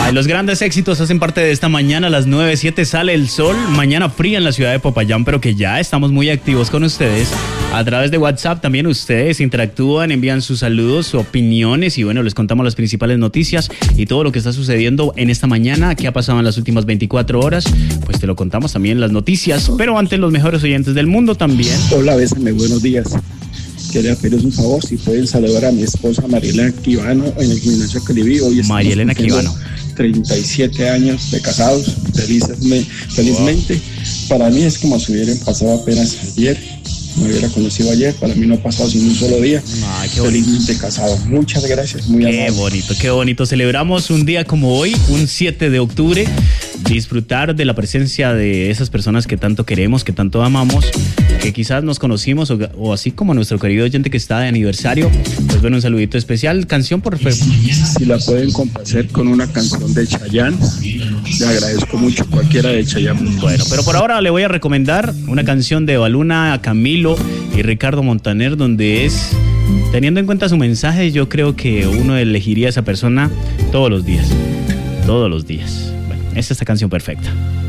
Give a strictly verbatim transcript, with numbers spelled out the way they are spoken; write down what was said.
Ay, los grandes éxitos hacen parte de esta mañana. A las nueve siete sale el sol. Mañana fría en la ciudad de Popayán, pero que ya estamos muy activos con ustedes. A través de WhatsApp también ustedes interactúan, envían sus saludos, sus opiniones y bueno, les contamos las principales noticias y todo lo que está sucediendo en esta mañana. ¿Qué ha pasado en las últimas veinticuatro horas? Pues te lo contamos también en las noticias, pero antes los mejores oyentes del mundo también. Hola, bésame, buenos días. Quería pedirles un favor, si pueden saludar a mi esposa Marielena Quivano en el gimnasio Colibrí. Hoy Marielena Quivano. treinta y siete años de casados, felices, felizmente. Wow. Para mí es como si hubieran pasado apenas ayer. Me hubiera conocido ayer, para mí no ha pasado sin un solo día. Ay, qué bonito. Felizmente casado. Muchas gracias, muy Qué amable. bonito, qué bonito. Celebramos un día como hoy, un siete de octubre. Disfrutar de la presencia de esas personas que tanto queremos, que tanto amamos, que quizás nos conocimos o, o así como nuestro querido oyente que está de aniversario. Pues bueno, un saludito especial. Canción, por favor. Si la pueden complacer con una canción de Chayanne, le agradezco mucho, cualquiera de Chayanne. Bueno, pero por ahora le voy a recomendar una canción de Baluna, Camilo y Ricardo Montaner, donde es, teniendo en cuenta su mensaje, yo creo que uno elegiría a esa persona todos los días. Todos los días. Bueno, esta es esta canción perfecta.